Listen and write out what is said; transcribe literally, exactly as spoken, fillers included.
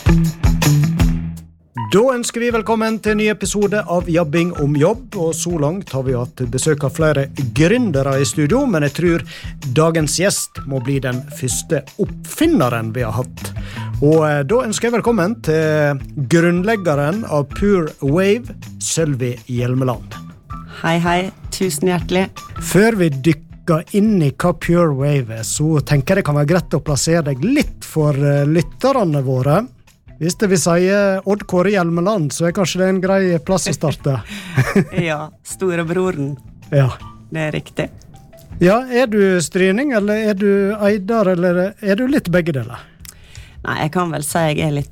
Da ønsker vi velkommen til en ny episode av Jabbing om jobb, og så langt har vi hatt besøk av flere gründere i studio, men jeg tror dagens gjest må bli den første oppfinneren vi har hatt. Og da ønsker jeg velkommen til grunnleggeren av Pure Wave, Sølvi Hjelmeland. Hei, hei. Tusen hjertelig. Før vi dykker inn i hva Pure Wave er, så tenker jeg det kan være greit å plassere deg litt for lytterne våre. Hvis det vil si Odd Kåre Hjelmeland, så er kanskje det en grei plass å starte. Ja, storebroren. Ja. Det er riktig. Ja, er du stryning, eller er du eider, eller er du litt begge deler? Nei, jeg kan vel si jeg er litt